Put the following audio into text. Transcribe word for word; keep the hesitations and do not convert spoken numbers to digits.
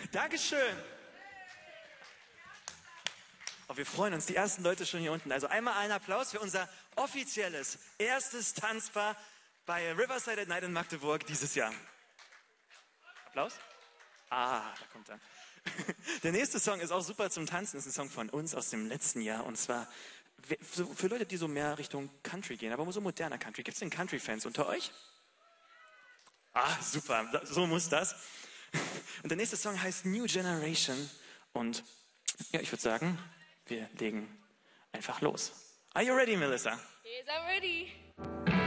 Dankeschön. Oh, wir freuen uns, die ersten Leute schon hier unten. Also einmal einen Applaus für unser offizielles erstes Tanzpaar bei Riverside at Night in Magdeburg dieses Jahr. Applaus? Ah, da kommt er. Der nächste Song ist auch super zum Tanzen. Das ist ein Song von uns aus dem letzten Jahr. Und zwar für Leute, die so mehr Richtung Country gehen, aber so moderner Country. Gibt es denn Country-Fans unter euch? Ah, super. So muss das. Und der nächste Song heißt New Generation. Und ja, ich würde sagen, wir legen einfach los. Are you ready, Melissa? Yes, I'm ready.